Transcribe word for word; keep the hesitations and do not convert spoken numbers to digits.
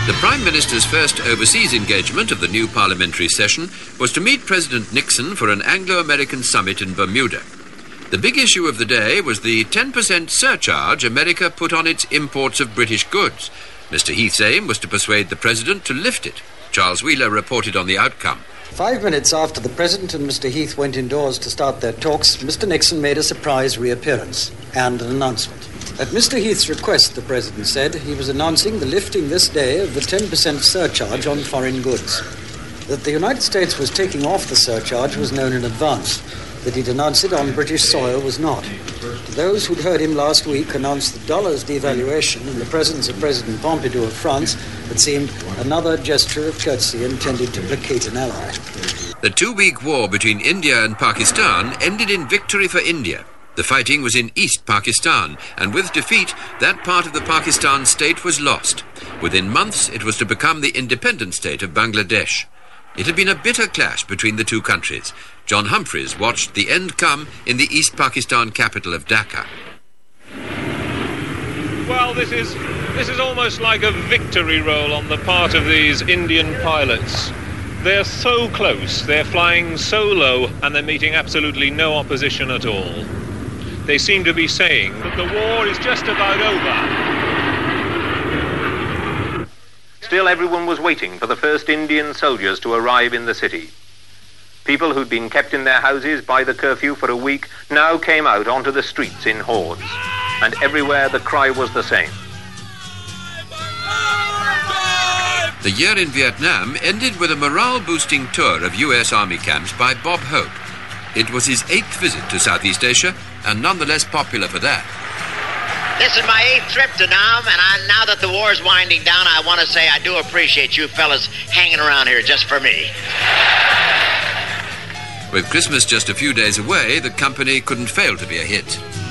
The Prime Minister's first overseas engagement of the new parliamentary session was to meet President Nixon for an Anglo-American summit in Bermuda. The big issue of the day was the ten percent surcharge America put on its imports of British goods. Mister Heath's aim was to persuade the President to lift it. Charles Wheeler reported on the outcome. Five minutes after the President and Mister Heath went indoors to start their talks, Mister Nixon made a surprise reappearance and an announcement. At Mister Heath's request, the President said, he was announcing the lifting this day of the ten percent surcharge on foreign goods. That the United States was taking off the surcharge was known in advance. That he'd announce it on British soil was not. To those who'd heard him last week announce the dollar's devaluation in the presence of President Pompidou of France, it seemed another gesture of courtesy intended to placate an ally. The two-week war between India and Pakistan ended in victory for India. The fighting was in East Pakistan, and with defeat, that part of the Pakistan state was lost. Within months, it was to become the independent state of Bangladesh. It had been a bitter clash between the two countries. John Humphreys watched the end come in the East Pakistan capital of Dhaka. Well, this is, this is almost like a victory roll on the part of these Indian pilots. They're so close, they're flying so low, and they're meeting absolutely no opposition at all. They seem to be saying that the war is just about over. Still, everyone was waiting for the first Indian soldiers to arrive in the city. People who'd been kept in their houses by the curfew for a week now came out onto the streets in hordes, and everywhere the cry was the same. The year in Vietnam ended with a morale-boosting tour of U S Army camps by Bob Hope. It was his eighth visit to Southeast Asia, and none the less popular for that. This is my eighth trip to Nam, and I, now that the war is winding down, I want to say I do appreciate you fellas hanging around here just for me. With Christmas just a few days away, the company couldn't fail to be a hit.